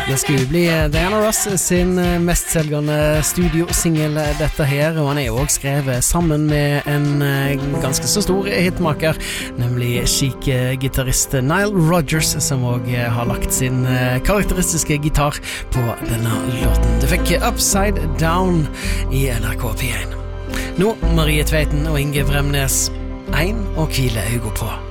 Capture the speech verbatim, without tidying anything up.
Det skulle bli Diana Ross sin mestselgende studiosingel dette her, og han er jo også skrevet sammen med en ganske så stor hitmaker, nemlig chic-gitarrist Nile Rodgers, som også har lagt sin karakteristiske gitar på denne låten. Du fikk Upside Down i N R K P én. Nå Marie Tveiten og Inge Bremnes, Ein og hvile øynene på.